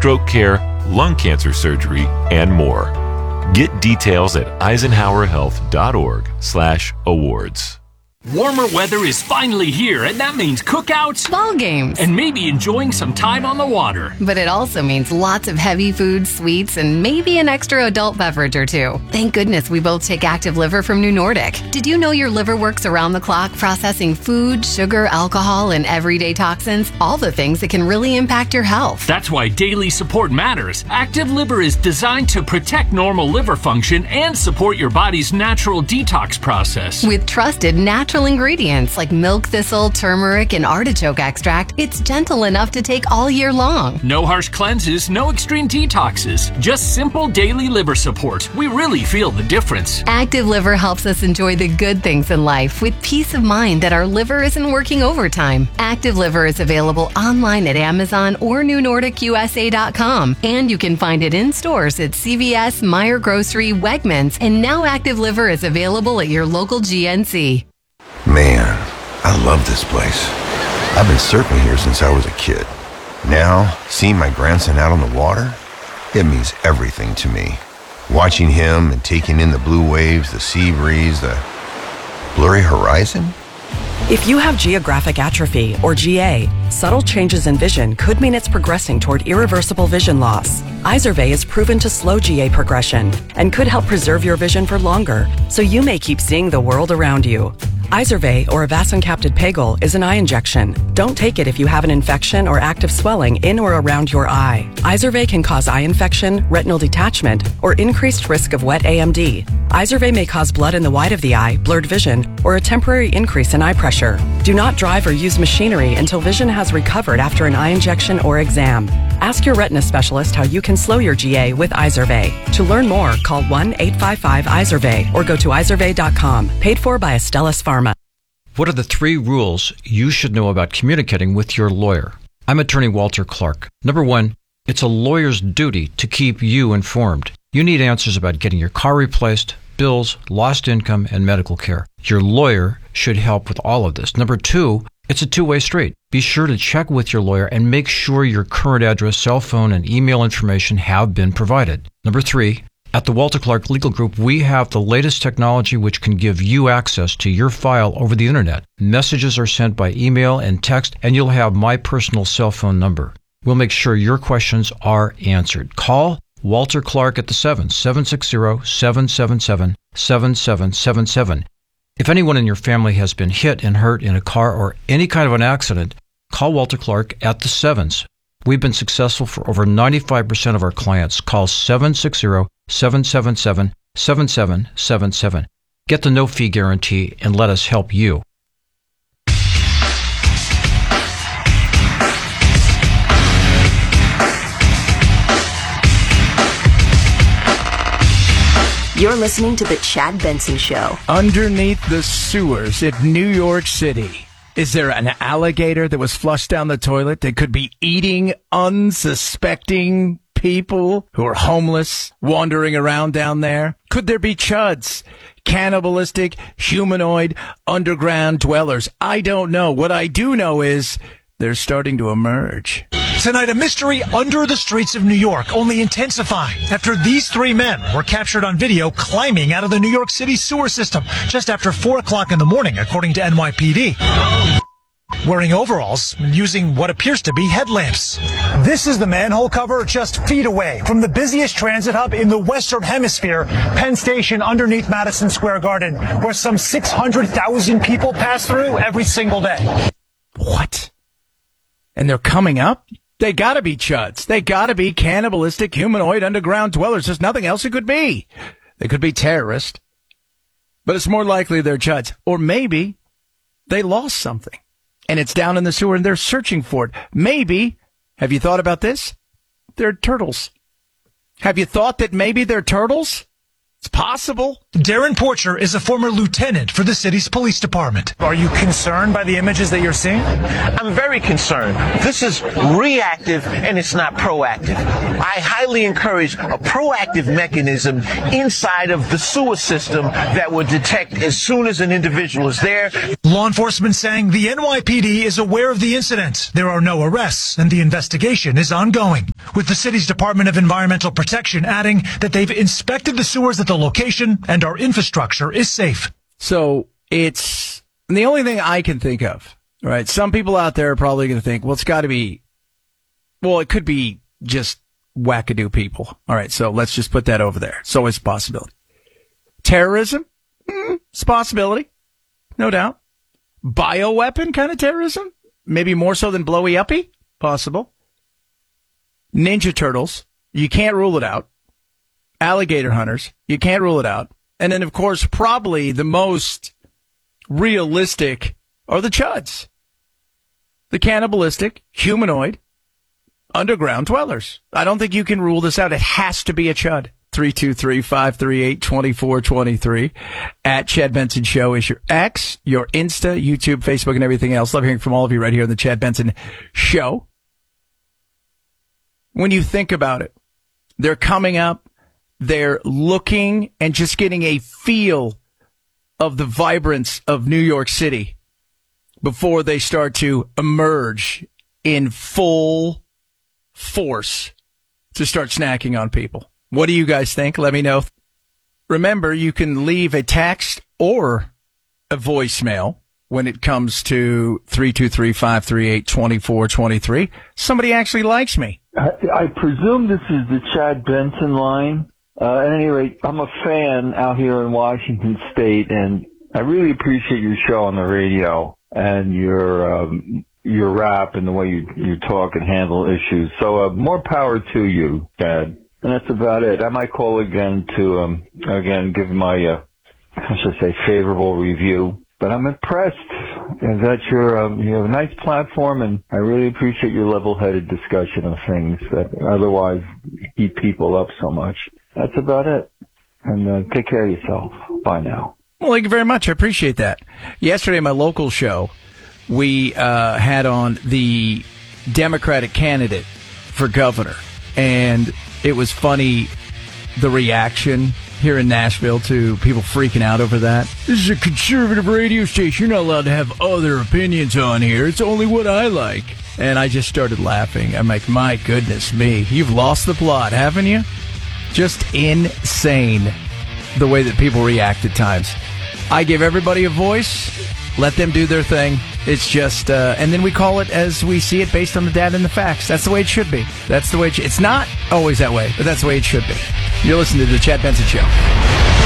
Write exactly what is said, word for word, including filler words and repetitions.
stroke care, lung cancer surgery, and more. Get details at eisenhower health dot org slash awards. Warmer weather is finally here, and that means cookouts, ball games, and maybe enjoying some time on the water. But it also means lots of heavy food, sweets, and maybe an extra adult beverage or two. Thank goodness we both take Active Liver from New Nordic. Did you know your liver works around the clock processing food, sugar, alcohol, and everyday toxins? All the things that can really impact your health. That's why daily support matters. Active Liver is designed to protect normal liver function and support your body's natural detox process. With trusted natural ingredients like milk thistle, turmeric, and artichoke extract, it's gentle enough to take all year long. No harsh cleanses, no extreme detoxes, just simple daily liver support. We really feel the difference. Active Liver helps us enjoy the good things in life with peace of mind that our liver isn't working overtime. Active Liver is available online at Amazon or new nordic u s a dot com, and you can find it in stores at C V S, Meijer Grocery, Wegmans, and now Active Liver is available at your local G N C. Man, I love this place. I've been surfing here since I was a kid. Now, seeing my grandson out on the water, it means everything to me. Watching him and taking in the blue waves, the sea breeze, the blurry horizon. If you have geographic atrophy, or G A, subtle changes in vision could mean it's progressing toward irreversible vision loss. Izervay is proven to slow G A progression and could help preserve your vision for longer, so you may keep seeing the world around you. Izervay, or avacincaptad pegol, is an eye injection. Don't take it if you have an infection or active swelling in or around your eye. Izervay can cause eye infection, retinal detachment, or increased risk of wet A M D. Izervay may cause blood in the white of the eye, blurred vision, or a temporary increase in eye pressure. Do not drive or use machinery until vision has recovered after an eye injection or exam. Ask your retina specialist how you can slow your G A with Izervay. To learn more, call one eight five five Izervay or go to izervay dot com. Paid for by Astellas Pharma. What are the three rules you should know about communicating with your lawyer? I'm attorney Walter Clark. Number one, it's a lawyer's duty to keep you informed. You need answers about getting your car replaced, bills, lost income, and medical care. Your lawyer should help with all of this. Number two, it's a two-way street. Be sure to check with your lawyer and make sure your current address, cell phone, and email information have been provided. Number three, at the Walter Clark Legal Group, we have the latest technology which can give you access to your file over the internet. Messages are sent by email and text, and you'll have my personal cell phone number. We'll make sure your questions are answered. Call Walter Clark at the seven, seven six zero, seven seven seven, seven seven seven seven. If anyone in your family has been hit and hurt in a car or any kind of an accident, call Walter Clark at the sevens. We've been successful for over ninety-five percent of our clients. Call seven six zero, seven seven seven, seven seven seven seven. Get the no-fee guarantee and let us help you. You're listening to The Chad Benson Show. Underneath the sewers at New York City, is there an alligator that was flushed down the toilet that could be eating unsuspecting people who are homeless, wandering around down there? Could there be chuds, cannibalistic, humanoid, underground dwellers? I don't know. What I do know is they're starting to emerge. Tonight, a mystery under the streets of New York, only intensifying after these three men were captured on video climbing out of the New York City sewer system just after four o'clock in the morning, according to N Y P D. Wearing overalls and using what appears to be headlamps. This is the manhole cover just feet away from the busiest transit hub in the Western Hemisphere, Penn Station underneath Madison Square Garden, where some six hundred thousand people pass through every single day. What? And they're coming up? They gotta be chuds. They gotta be cannibalistic, humanoid, underground dwellers. There's nothing else it could be. They could be terrorists. But it's more likely they're chuds. Or maybe they lost something. And it's down in the sewer and they're searching for it. Maybe, have you thought about this? They're turtles. Have you thought that maybe they're turtles? It's possible. Darren Porcher is a former lieutenant for the city's police department. Are you concerned by the images that you're seeing? I'm very concerned. This is reactive and it's not proactive. I highly encourage a proactive mechanism inside of the sewer system that would detect as soon as an individual is there. Law enforcement saying the N Y P D is aware of the incident. There are no arrests and the investigation is ongoing. with the city's Department of Environmental Protection, adding that they've inspected the sewers at the location and our infrastructure is safe. So it's the only thing I can think of, right? Some people out there are probably going to think, well, it's got to be, well, it could be just wackadoo people. All right, so let's just put that over there. It's always a possibility. Terrorism? Mm, it's a possibility. No doubt. Bioweapon kind of terrorism? Maybe more so than blowy uppy? Possible. Ninja Turtles? You can't rule it out. Alligator hunters? You can't rule it out. And then, of course, probably the most realistic are the chuds. The cannibalistic, humanoid, underground dwellers. I don't think you can rule this out. It has to be a chud. three two three, five three eight, two four two three. At Chad Benson Show is your X, your Insta, YouTube, Facebook, and everything else. Love hearing from all of you right here on the Chad Benson Show. When you think about it, they're coming up, they're looking and just getting a feel of the vibrance of New York City before they start to emerge in full force to start snacking on people. What do you guys think? Let me know. Remember, you can leave a text or a voicemail when it comes to three two three, five three eight, two four two three. Somebody actually likes me. I, I presume this is the Chad Benson line. Uh, at any rate, I'm a fan out here in Washington State, and I really appreciate your show on the radio and your um, your rap and the way you, you talk and handle issues. So uh, more power to you, Chad. And that's about it. I might call again to, um, again, give my, uh, I should say, favorable review. But I'm impressed that you're, um, you have a nice platform, and I really appreciate your level-headed discussion of things that otherwise heat people up so much. That's about it. And uh, take care of yourself. Bye now. Well, thank you very much. I appreciate that. Yesterday, my local show, we uh, had on the Democratic candidate for governor, and it was funny, the reaction here in Nashville to people freaking out over that. This is a conservative radio station. You're not allowed to have other opinions on here. It's only what I like. And I just started laughing. I'm like, my goodness me. You've lost the plot, haven't you? Just insane the way that people react at times. I give everybody a voice. Let them do their thing. It's just, uh, and then we call it as we see it based on the data and the facts. That's the way it should be. That's the way it should. It's not always that way, but that's the way it should be. You're listening to The Chad Benson Show.